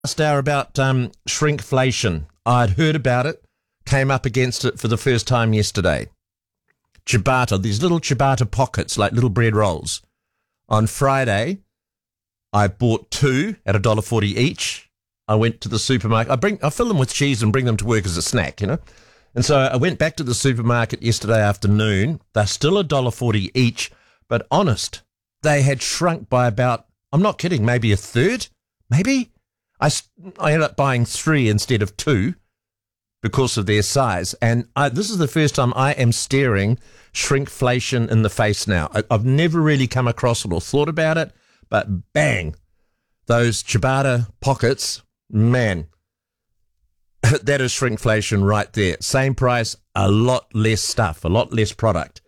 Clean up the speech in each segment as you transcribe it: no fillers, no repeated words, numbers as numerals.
Last hour about shrinkflation. I'd heard about it, came up against it for the first time yesterday. Ciabatta, these little ciabatta pockets like little bread rolls. On Friday, I bought two at $1.40 each. I went to the supermarket. I fill them with cheese and bring them to work as a snack, you know. And so I went back to the supermarket yesterday afternoon. They're still $1.40 each, but honest, they had shrunk by about, I'm not kidding, maybe a third, maybe. I ended up buying three instead of two because of their size. And this is the first time I am staring shrinkflation in the face now. I've never really come across it or thought about it, but bang, those ciabatta pockets, man, that is shrinkflation right there. Same price, a lot less stuff, a lot less product.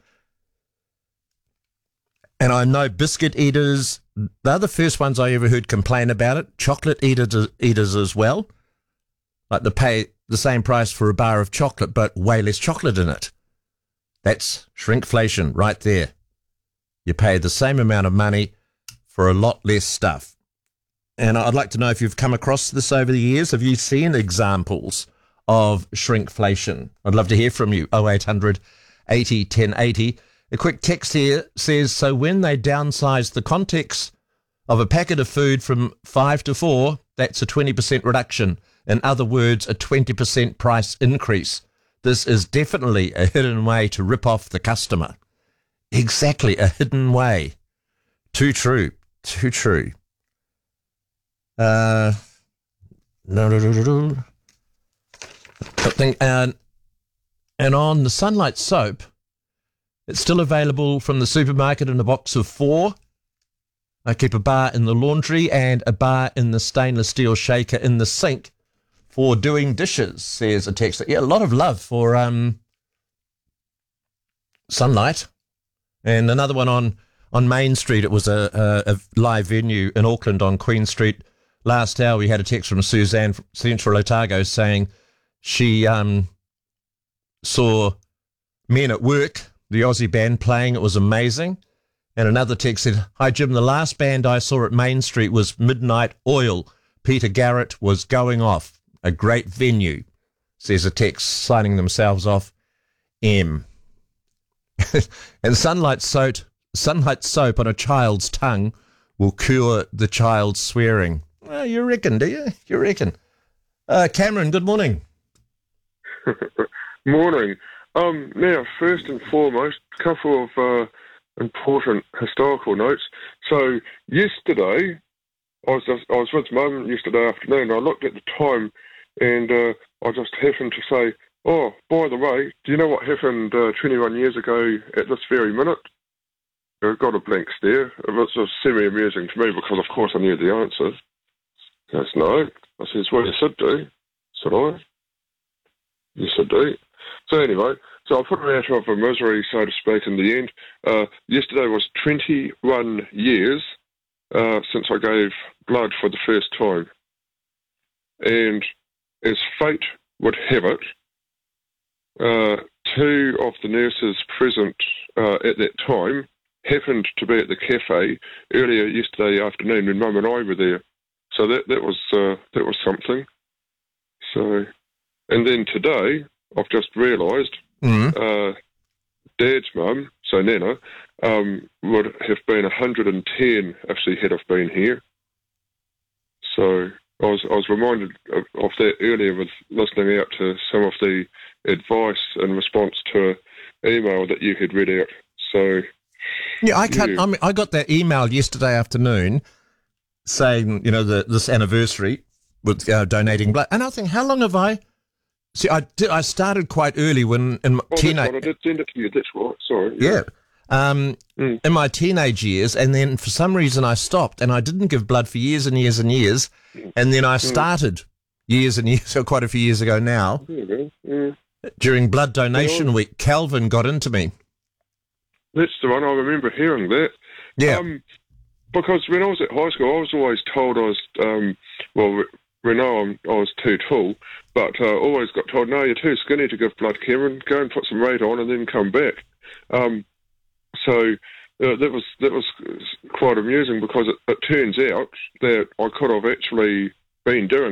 And I know biscuit eaters, they're the first ones I ever heard complain about it. Chocolate eaters as well. Like they pay the same price for a bar of chocolate, but way less chocolate in it. That's shrinkflation right there. You pay the same amount of money for a lot less stuff. And I'd like to know if you've come across this over the years. Have you seen examples of shrinkflation? I'd love to hear from you. 0800 80 1080. A quick text here says, so when they downsize the context of a packet of food from 5 to 4, that's a 20% reduction. In other words, a 20% price increase. This is definitely a hidden way to rip off the customer. Exactly, a hidden way. Too true. Too true. No. And on the Sunlight soap, it's still available from the supermarket in a box of 4. I keep a bar in the laundry and a bar in the stainless steel shaker in the sink for doing dishes, says a texter. Yeah, a lot of love for Sunlight. And another one on Main Street. It was a live venue in Auckland on Queen Street. Last hour we had a text from Suzanne from Central Otago saying she saw Men at Work, the Aussie band, playing. It was amazing. And another text said, hi, Jim, the last band I saw at Main Street was Midnight Oil. Peter Garrett was going off. A great venue, says a text, signing themselves off, M. And Sunlight soap on a child's tongue will cure the child's swearing. Well, you reckon, do you? You reckon. Cameron, good morning. Morning. Now, first and foremost, a couple of important historical notes. So, yesterday, I was with Mum yesterday afternoon. I looked at the time, and I just happened to say, "Oh, by the way, do you know what happened 21 years ago at this very minute?" I got a blank stare. It was just semi-amusing to me because, of course, I knew the answer. That's no. I says, "Well, you should do." Said I. You should do. So anyway, so I put her out of her misery, so to speak, in the end. Yesterday was 21 years since I gave blood for the first time. And as fate would have it, two of the nurses present at that time happened to be at the cafe earlier yesterday afternoon when Mum and I were there. So that was something. So, and then today, I've just realised Dad's mum, so Nana, would have been 110 if she had have been here. So I was reminded of that earlier with listening out to some of the advice in response to an email that you had read out. So yeah, I got that email yesterday afternoon saying, you know, this anniversary with donating blood, and I think, how long have I? See, I started quite early when in my teenage. I did send it to you. That's right. Sorry. Yeah. In my teenage years, and then for some reason I stopped, and I didn't give blood for years and years and years, and then I started years and years, so quite a few years ago now. During blood donation week, Calvin got into me. That's the one. I remember hearing that. Yeah. Because when I was at high school, I was always told I was we know I was too tall, but always got told, no, you're too skinny to give blood, Cameron. Go and put some weight on and then come back. So that was quite amusing because it turns out that I could have actually been doing